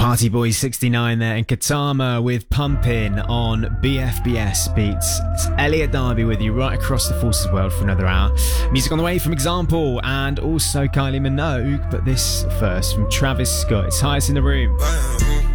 Party Boys 69 there, and Katama with Pumpin' on BFBS Beats. It's Elliot Darby with you right across the Forces world for another hour. Music on the way from Example and also Kylie Minogue, but this first from Travis Scott. It's Highest in the Room.